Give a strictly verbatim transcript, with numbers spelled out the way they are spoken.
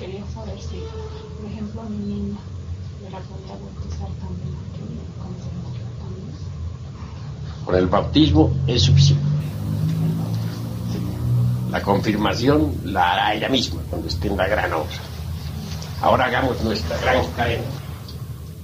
quería saber si, por ejemplo, a mi niña me la podía bautizar también aquí, como se llama también. Con el bautismo es suficiente. La confirmación la hará ella misma cuando esté en la gran obra. Ahora hagamos nuestra gran cadena.